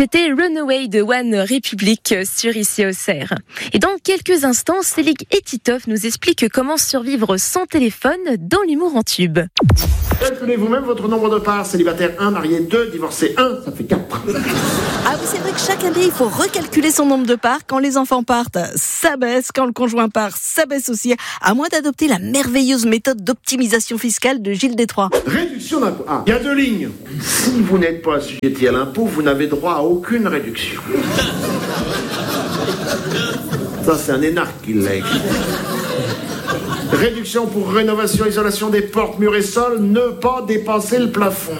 C'était Runaway de One Republic sur Ici Auxerre. Et dans quelques instants, Célic et Titoff nous expliquent comment survivre sans téléphone dans l'humour en tube. Calculez vous-même votre nombre de parts. Célibataire 1, marié 2, divorcé 1, ça fait 4. Ah oui, c'est vrai que chaque année, il faut recalculer son nombre de parts. Quand les enfants partent, ça baisse. Quand le conjoint part, ça baisse aussi. À moins d'adopter la merveilleuse méthode d'optimisation fiscale de Gilles Détroit. Réduction d'impôt. Ah, il y a 2 lignes. Si vous n'êtes pas assujetti à l'impôt, vous n'avez droit à aucune réduction. Ça, c'est un énarque qui l'a écrit. Réduction pour rénovation, isolation des portes, murs et sols, ne pas dépasser le plafond.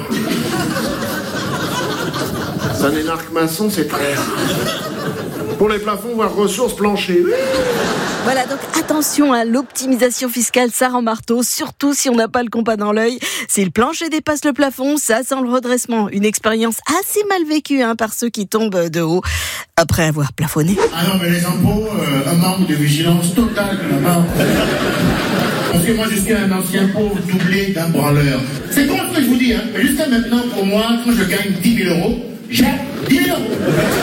C'est un énarque maçon, c'est très rare. Pour les plafonds, voire ressources, plancher. Voilà, donc attention à l'optimisation fiscale, ça rend marteau, surtout si on n'a pas le compas dans l'œil. Si le plancher dépasse le plafond, ça sent le redressement. Une expérience assez mal vécue par ceux qui tombent de haut après avoir plafonné. Ah non, mais les impôts, un manque de vigilance totale de la part. Parce que moi, je suis un ancien pauvre doublé d'un branleur. C'est con ce que je vous dis, mais jusqu'à maintenant, pour moi, quand je gagne 10 000 euros, j'ai 10 000 euros.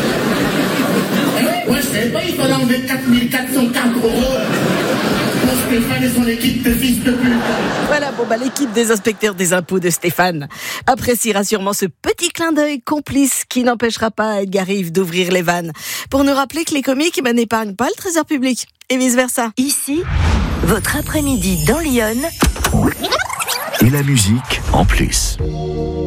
Moi, je savais pas, il fallait enlever 4 404 euros pour Stéphane et son équipe de fils de pute. Voilà, l'équipe des inspecteurs des impôts de Stéphane appréciera sûrement ce petit clin d'œil complice qui n'empêchera pas Edgar Rive d'ouvrir les vannes pour nous rappeler que les comiques n'épargnent pas le trésor public et vice-versa. Ici, votre après-midi dans Lyon. Et la musique en plus.